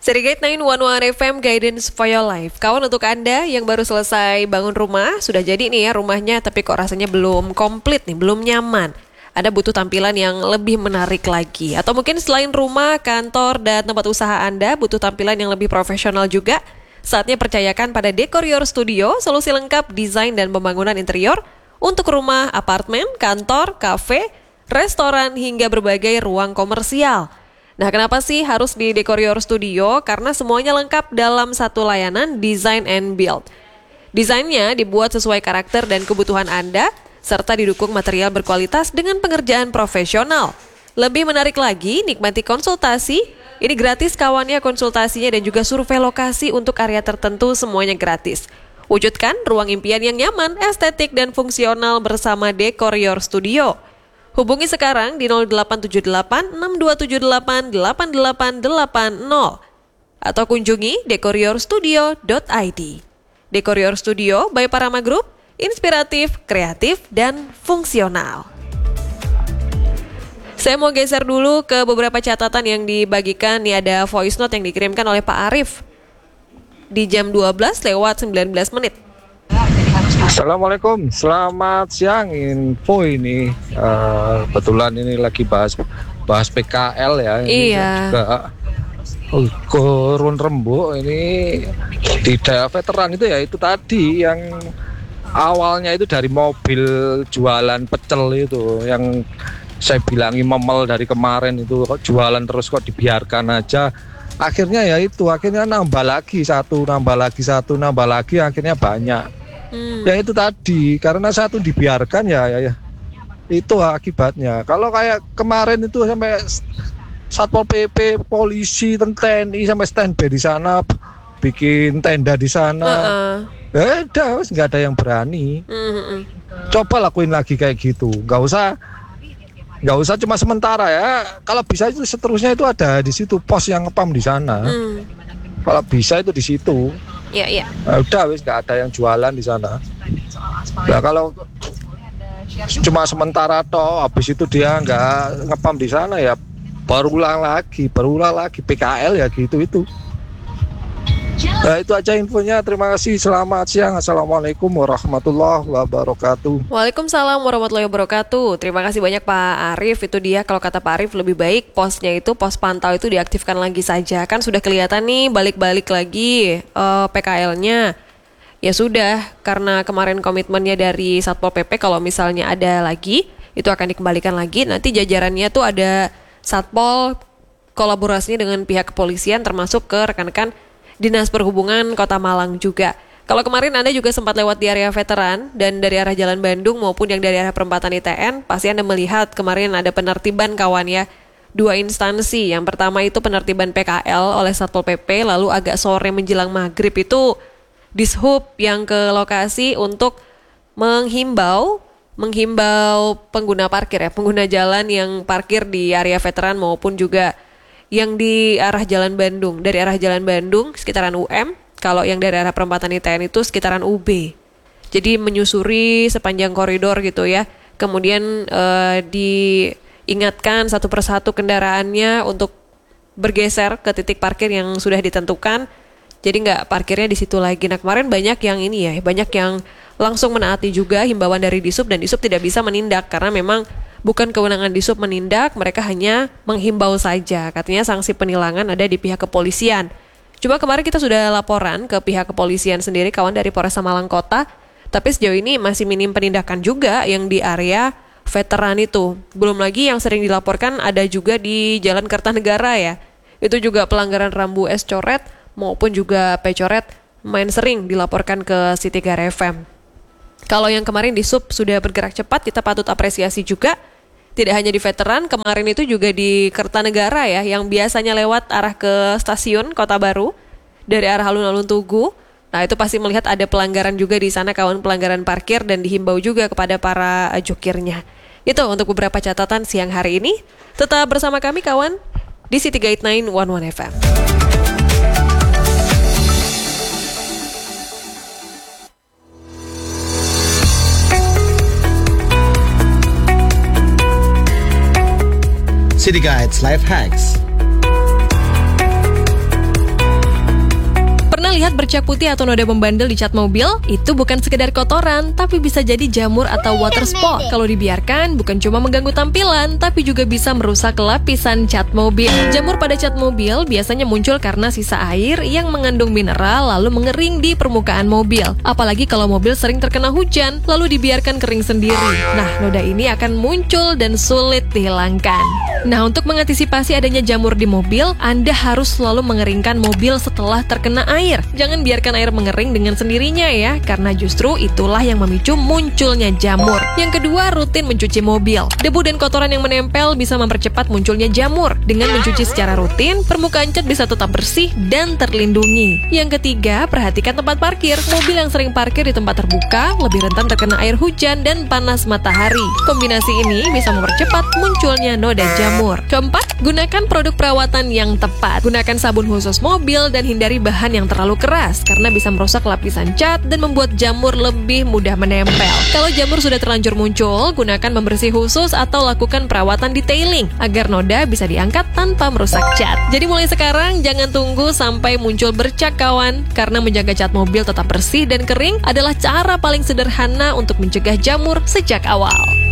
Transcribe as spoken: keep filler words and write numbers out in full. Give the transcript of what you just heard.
Serigate sembilan satu satu F M Guidance for Your Life. Kawan, untuk Anda yang baru selesai bangun rumah, sudah jadi nih ya rumahnya, tapi kok rasanya belum komplit nih, belum nyaman. Anda butuh tampilan yang lebih menarik lagi. Atau mungkin selain rumah, kantor, dan tempat usaha Anda butuh tampilan yang lebih profesional juga. Saatnya percayakan pada Decor Your Studio, solusi lengkap desain dan pembangunan interior untuk rumah, apartemen, kantor, kafe, restoran, hingga berbagai ruang komersial. Nah, kenapa sih harus di Decor Your Studio? Karena semuanya lengkap dalam satu layanan design and build. Desainnya dibuat sesuai karakter dan kebutuhan Anda, serta didukung material berkualitas dengan pengerjaan profesional. Lebih menarik lagi, nikmati konsultasi. Ini gratis kawannya konsultasinya dan juga survei lokasi untuk area tertentu, semuanya gratis. Wujudkan ruang impian yang nyaman, estetik, dan fungsional bersama Decor Your Studio. Hubungi sekarang di nol delapan tujuh delapan enam dua tujuh delapan delapan delapan delapan nol atau kunjungi decor your studio dot i d. Decor Your Studio by Parama Group, inspiratif, kreatif, dan fungsional. Saya mau geser dulu ke beberapa catatan yang dibagikan. Nih ada voice note yang dikirimkan oleh Pak Arif di jam dua belas lewat sembilan belas menit. Assalamualaikum, selamat siang. Info ini uh, kebetulan ini lagi bahas bahas P K L ya. Ini iya. Juga, uh, Gurun Rembuk ini di daerah veteran itu ya, itu tadi yang awalnya itu dari mobil jualan pecel itu yang saya bilangi memel dari kemarin itu, kok jualan terus kok dibiarkan aja. Akhirnya ya itu, akhirnya nambah lagi satu, nambah lagi satu, nambah lagi, akhirnya banyak. Hmm. Ya itu tadi, karena satu dibiarkan ya, ya, ya itu akibatnya. Kalau kayak kemarin itu sampai Satpol P P, polisi, T N I sampai standby di sana, bikin tenda di sana. Uh-uh. Ya udah, nggak ada yang berani. Uh-uh. Coba lakuin lagi kayak gitu, nggak usah, nggak usah cuma sementara ya. Kalau bisa itu seterusnya itu ada di situ pos yang ngepam di sana. Uh. Kalau bisa itu di situ. Iya, iya. Nah, udah wis nggak ada yang jualan di sana. Nah, kalau cuma sementara toh, habis itu dia nggak ngepam di sana ya, berulang lagi, berulang lagi P K L ya gitu itu. Nah, itu aja infonya. Terima kasih. Selamat siang. Assalamualaikum warahmatullahi wabarakatuh. Waalaikumsalam warahmatullahi wabarakatuh. Terima kasih banyak Pak Arif. Itu dia, kalau kata Pak Arif lebih baik posnya itu, pos pantau itu diaktifkan lagi saja. Kan sudah kelihatan nih balik-balik lagi uh, P K L-nya. Ya sudah, karena kemarin komitmennya dari Satpol P P kalau misalnya ada lagi, itu akan dikembalikan lagi. Nanti jajarannya tuh ada Satpol kolaborasinya dengan pihak kepolisian, termasuk ke rekan-rekan Dinas Perhubungan Kota Malang juga. Kalau kemarin Anda juga sempat lewat di area veteran dan dari arah Jalan Bandung maupun yang dari arah perempatan I T N, pasti Anda melihat kemarin ada penertiban kawan ya. Dua instansi. Yang pertama itu penertiban P K L oleh Satpol P P, lalu agak sore menjelang maghrib itu Dishub yang ke lokasi untuk menghimbau menghimbau pengguna parkir ya, pengguna jalan yang parkir di area veteran maupun juga yang di arah Jalan Bandung. Dari arah Jalan Bandung sekitaran U M, kalau yang dari arah perempatan I T N itu sekitaran U B. Jadi menyusuri sepanjang koridor gitu ya. Kemudian eh, diingatkan satu persatu kendaraannya untuk bergeser ke titik parkir yang sudah ditentukan. Jadi nggak parkirnya di situ lagi. Nah, kemarin banyak yang ini ya, banyak yang langsung menaati juga himbauan dari Dishub, dan Dishub tidak bisa menindak karena memang bukan kewenangan Dishub menindak, mereka hanya menghimbau saja. Katanya sanksi penilangan ada di pihak kepolisian. Coba kemarin kita sudah laporan ke pihak kepolisian sendiri, kawan, dari Polres Malang Kota, tapi sejauh ini masih minim penindakan juga yang di area veteran itu. Belum lagi yang sering dilaporkan ada juga di Jalan Kertanegara ya. Itu juga pelanggaran rambu es coret maupun juga P coret main sering dilaporkan ke City Gar F M. Kalau yang kemarin Dishub sudah bergerak cepat, kita patut apresiasi juga. Tidak hanya di veteran, kemarin itu juga di Kertanegara ya, yang biasanya lewat arah ke stasiun Kota Baru dari arah alun-alun Tugu. Nah, itu pasti melihat ada pelanggaran juga di sana, kawan, pelanggaran parkir, dan dihimbau juga kepada para jokirnya. Itu untuk beberapa catatan siang hari ini. Tetap bersama kami, kawan, di City Guide sembilan satu satu F M. City Guides Life Hacks. bercak putih atau noda membandel di cat mobil, itu bukan sekedar kotoran, tapi bisa jadi jamur atau water spot. Kalau dibiarkan, bukan cuma mengganggu tampilan, tapi juga bisa merusak lapisan cat mobil. Jamur pada cat mobil biasanya muncul karena sisa air yang mengandung mineral lalu mengering di permukaan mobil. Apalagi kalau mobil sering terkena hujan, lalu dibiarkan kering sendiri. Nah, noda ini akan muncul dan sulit dihilangkan. Nah, untuk mengantisipasi adanya jamur di mobil, Anda harus selalu mengeringkan mobil setelah terkena air. Jangan biarkan air mengering dengan sendirinya ya, karena justru itulah yang memicu munculnya jamur. Yang kedua, rutin mencuci mobil. Debu dan kotoran yang menempel bisa mempercepat munculnya jamur. Dengan mencuci secara rutin, permukaan cat bisa tetap bersih dan terlindungi. Yang ketiga, perhatikan tempat parkir. Mobil yang sering parkir di tempat terbuka lebih rentan terkena air hujan dan panas matahari. Kombinasi ini bisa mempercepat munculnya noda jamur. Keempat, gunakan produk perawatan yang tepat. Gunakan sabun khusus mobil dan hindari bahan yang terlalu keras karena bisa merusak lapisan cat dan membuat jamur lebih mudah menempel. Kalau jamur sudah terlanjur muncul, gunakan pembersih khusus atau lakukan perawatan detailing agar noda bisa diangkat tanpa merusak cat. Jadi mulai sekarang jangan tunggu sampai muncul bercak kawan, karena menjaga cat mobil tetap bersih dan kering adalah cara paling sederhana untuk mencegah jamur sejak awal.